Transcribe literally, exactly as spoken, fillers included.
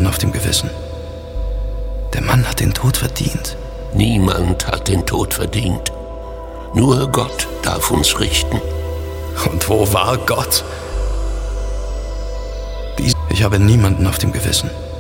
niemanden auf dem Gewissen. Der Mann hat den Tod verdient. Niemand hat den Tod verdient. Nur Gott darf uns richten. Und wo war Gott? Ich habe niemanden auf dem Gewissen.